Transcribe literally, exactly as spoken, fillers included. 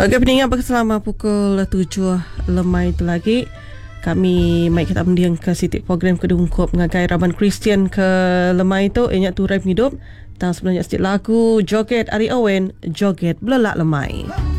Okey, pendengar, selama pukul tujuh lemai itu lagi kami mai kita mendiang ke sitik program kedungkup ngagai Raban Kristian ke lemai itu enyak tu rap hidup tang sebenarnya sitik lagu joget Ari Owen joget belelak lemai.